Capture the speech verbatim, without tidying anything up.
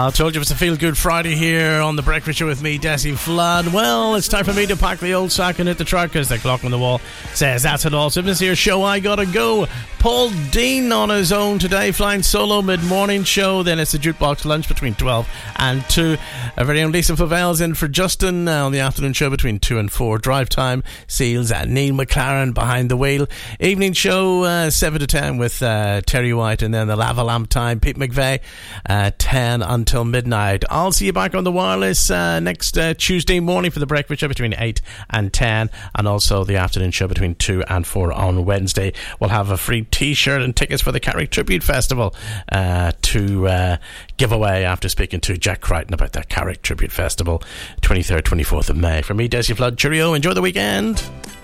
I told you it's a feel-good Friday here on The Breakfast Show with me, Desi Flood. Well, it's time for me to pack the old sack and hit the truck, as the clock on the wall says that's it all. So this here show, I gotta go. Paul Dean on his own today, flying solo mid-morning show. Then it's the Jukebox Lunch between twelve and two. Our very own Lisa Favell's in for Justin uh, on the afternoon show between two and four. Drive time seals at Neil McLaren behind the wheel. Evening show uh, seven to ten with uh, Terry White, and then the Lava Lamp time, Pete McVeigh, uh, ten until midnight. I'll see you back on the wireless uh, next uh, Tuesday morning for the breakfast show between eight and ten, and also the afternoon show between two and four on Wednesday. We'll have a free t-shirt and tickets for the Carrick Tribute Festival uh, to uh, give away after speaking to Jack Crichton about that Carrick Tribute Festival, twenty-third, twenty-fourth of May. From me, Desi Flood, cheerio, enjoy the weekend.